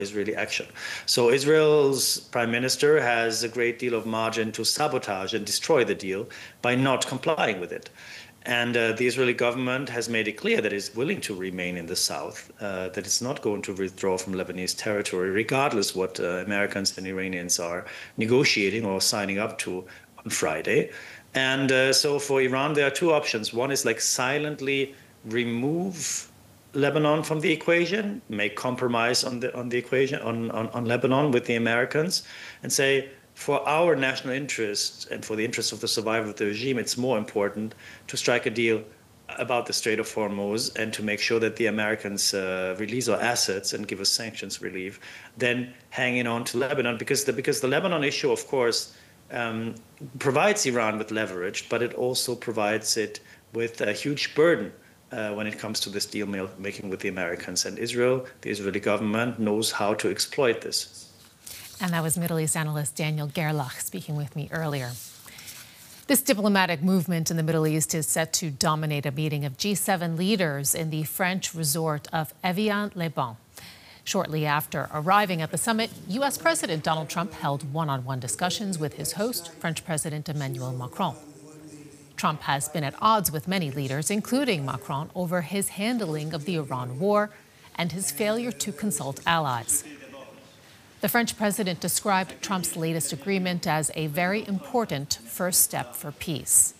Israeli action. So Israel's prime minister has a great deal of margin to sabotage and destroy the deal by not complying with it. And the Israeli government has made it clear that it's willing to remain in the south, that it's not going to withdraw from Lebanese territory, regardless what Americans and Iranians are negotiating or signing up to on Friday. And so for Iran, there are two options. One is like silently remove Lebanon from the equation, make compromise on the equation on Lebanon with the Americans, and say, for our national interests and for the interests of the survival of the regime, it's more important to strike a deal about the Strait of Hormuz and to make sure that the Americans release our assets and give us sanctions relief than hanging on to Lebanon, because the Lebanon issue, of course, provides Iran with leverage, but it also provides it with a huge burden when it comes to this deal making with the Americans. And Israel, the Israeli government, knows how to exploit this. And that was Middle East analyst Daniel Gerlach speaking with me earlier. This diplomatic movement in the Middle East is set to dominate a meeting of G7 leaders in the French resort of Evian-les-Bains. Shortly after arriving at the summit, U.S. President Donald Trump held one-on-one discussions with his host, French President Emmanuel Macron. Trump has been at odds with many leaders, including Macron, over his handling of the Iran war and his failure to consult allies. The French president described Trump's latest agreement as a very important first step for peace.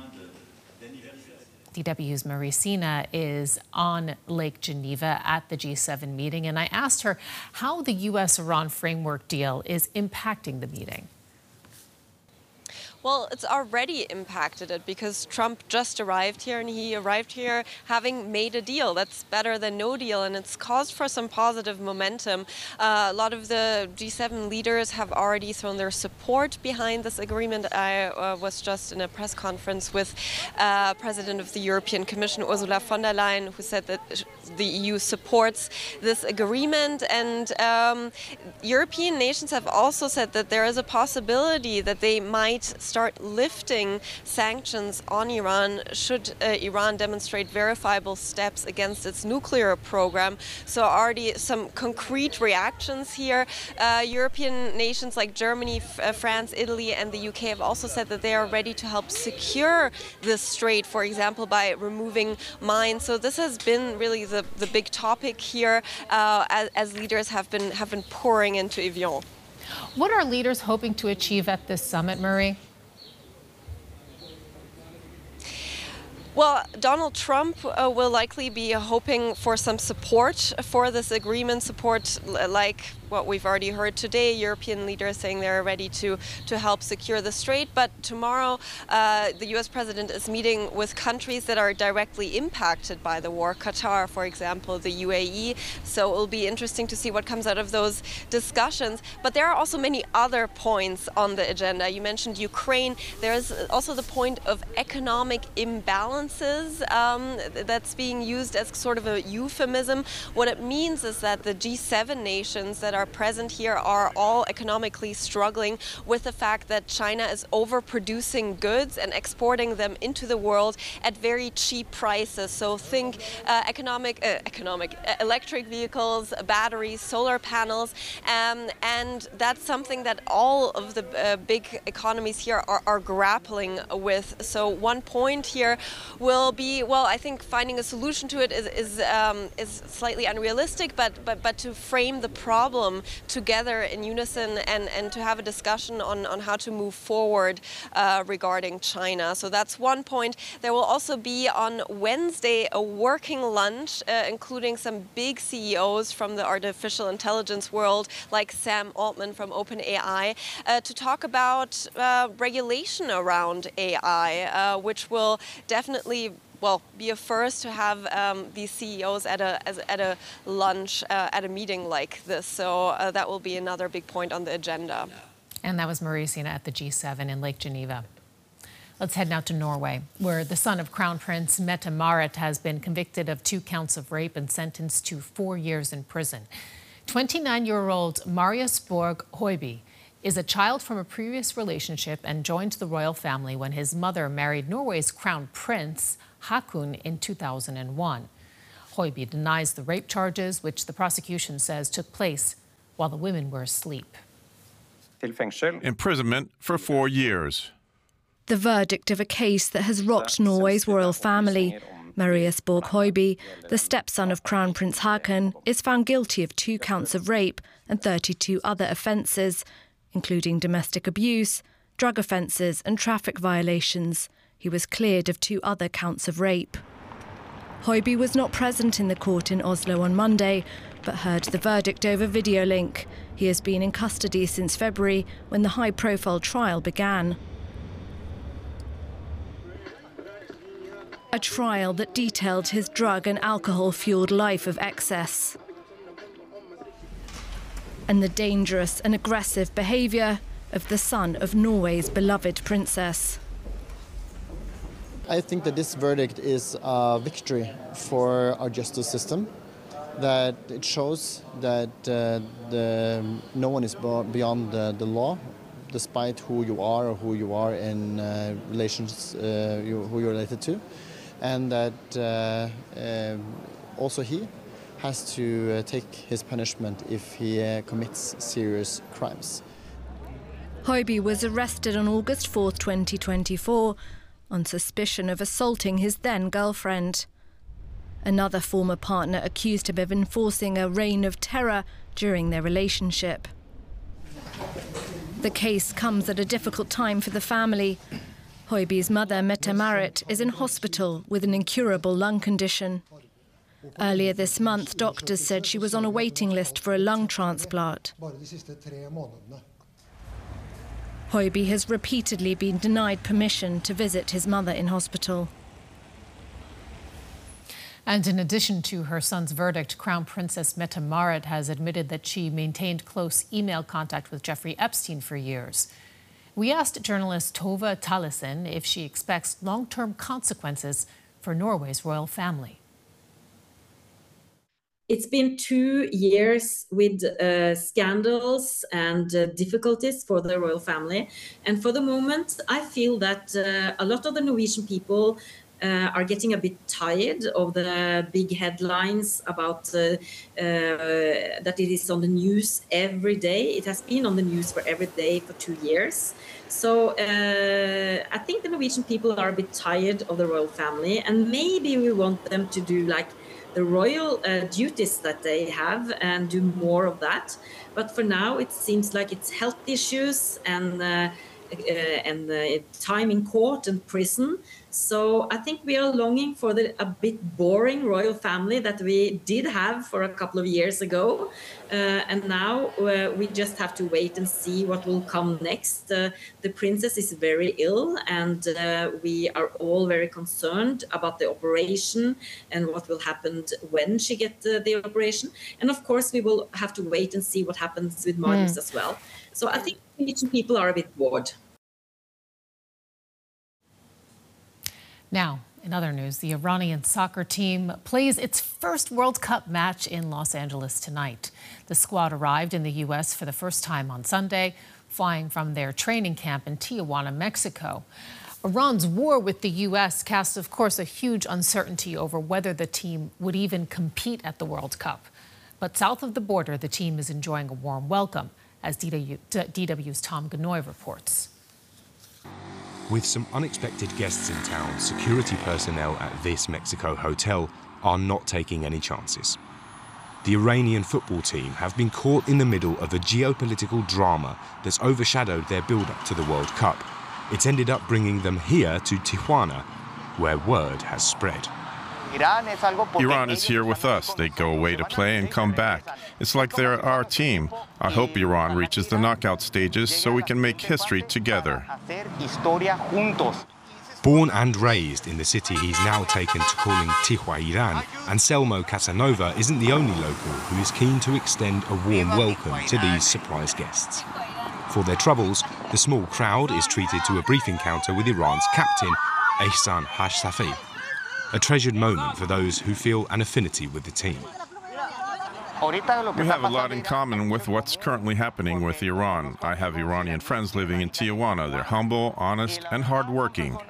DW's Marie Sina is on Lake Geneva at the G7 meeting, and I asked her how the U.S.-Iran framework deal is impacting the meeting. Well, it's already impacted it because Trump just arrived here, and he arrived here having made a deal that's better than no deal, and it's caused for some positive momentum. A lot of the G7 leaders have already thrown their support behind this agreement. I was just in a press conference with President of the European Commission, Ursula von der Leyen, who said that the EU supports this agreement. And European nations have also said that there is a possibility that they might start lifting sanctions on Iran should Iran demonstrate verifiable steps against its nuclear program. So already some concrete reactions here. European nations like Germany, France, Italy and the UK have also said that they are ready to help secure this strait, for example, by removing mines. So this has been really the big topic here as leaders have been pouring into Evian. What are leaders hoping to achieve at this summit, Marie? Well, Donald Trump will likely be hoping for some support for this agreement, support like what we've already heard today, European leaders saying they're ready to help secure the strait. But tomorrow, the U.S. president is meeting with countries that are directly impacted by the war, Qatar, for example, the UAE. So it'll be interesting to see what comes out of those discussions. But there are also many other points on the agenda. You mentioned Ukraine. There's also the point of economic imbalances that's being used as sort of a euphemism. What it means is that the G7 nations that are present here are all economically struggling with the fact that China is overproducing goods and exporting them into the world at very cheap prices. So think electric vehicles, batteries, solar panels, and that's something that all of the big economies here are grappling with. So one point here will be, well, I think finding a solution to it is slightly unrealistic, but to frame the problem together in unison and to have a discussion on how to move forward regarding China. So that's one point. There will also be on Wednesday a working lunch, including some big CEOs from the artificial intelligence world, like Sam Altman from OpenAI, to talk about regulation around AI, which will definitely be a first to have these CEOs at a lunch, at a meeting like this. So that will be another big point on the agenda. And that was Marie Sina at the G7 in Lake Geneva. Let's head now to Norway, where the son of Crown Prince Mette-Marit has been convicted of 2 counts of rape and sentenced to 4 years in prison. 29-year-old Marius Borg Høiby is a child from a previous relationship and joined the royal family when his mother married Norway's crown prince, Haakon, in 2001. Høiby denies the rape charges, which the prosecution says took place while the women were asleep. Imprisonment for 4 years. The verdict of a case that has rocked Norway's royal family. Marius Borg Høiby, the stepson of Crown Prince Haakon, is found guilty of 2 counts of rape and 32 other offences, including domestic abuse, drug offences and traffic violations. He was cleared of 2 other counts of rape. Høiby was not present in the court in Oslo on Monday, but heard the verdict over video link. He has been in custody since February, when the high-profile trial began. A trial that detailed his drug and alcohol-fueled life of excess and the dangerous and aggressive behaviour of the son of Norway's beloved princess. I think that this verdict is a victory for our justice system, that it shows that no one is beyond the law, despite who you are or who you are in relations, who you're related to, and that also he has to take his punishment if he commits serious crimes. Høiby was arrested on August 4, 2024, on suspicion of assaulting his then-girlfriend. Another former partner accused him of enforcing a reign of terror during their relationship. The case comes at a difficult time for the family. Høiby's mother, Mette-Marit, is in hospital with an incurable lung condition. Earlier this month, doctors said she was on a waiting list for a lung transplant. Høiby has repeatedly been denied permission to visit his mother in hospital. And in addition to her son's verdict, Crown Princess Mette-Marit has admitted that she maintained close email contact with Jeffrey Epstein for years. We asked journalist Tove Tallesen if she expects long-term consequences for Norway's royal family. It's been 2 years with scandals and difficulties for the royal family. And for the moment, I feel that a lot of the Norwegian people are getting a bit tired of the big headlines about that it is on the news every day. It has been on the news for every day for 2 years. So I think the Norwegian people are a bit tired of the royal family, and maybe we want them to do like the royal duties that they have and do more of that. But for now, it seems like it's health issues and time in court and prison. So I think we are longing for a bit boring royal family that we did have for a couple of years ago. And now we just have to wait and see what will come next. The princess is very ill, and we are all very concerned about the operation and what will happen when she gets the operation. And of course, we will have to wait and see what happens with Magnus as well. So I think Norwegian people are a bit bored. Now, in other news, the Iranian soccer team plays its first World Cup match in Los Angeles tonight. The squad arrived in the U.S. for the first time on Sunday, flying from their training camp in Tijuana, Mexico. Iran's war with the U.S. casts, of course, a huge uncertainty over whether the team would even compete at the World Cup. But south of the border, the team is enjoying a warm welcome, as DW's Tom Ganoy reports. With some unexpected guests in town, security personnel at this Mexico hotel are not taking any chances. The Iranian football team have been caught in the middle of a geopolitical drama that's overshadowed their build-up to the World Cup. It's ended up bringing them here to Tijuana, where word has spread. Iran is here with us. They go away to play and come back. It's like they're our team. I hope Iran reaches the knockout stages so we can make history together. Born and raised in the city he's now taken to calling Tijuana, Anselmo Casanova isn't the only local who is keen to extend a warm welcome to these surprise guests. For their troubles, the small crowd is treated to a brief encounter with Iran's captain, Ehsan Hashsafi. A treasured moment for those who feel an affinity with the team. We have a lot in common with what's currently happening with Iran. I have Iranian friends living in Tijuana. They're humble, honest, and hardworking.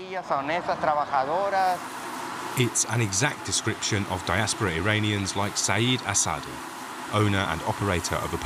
It's an exact description of diaspora Iranians like Saeed Asadi, owner and operator of a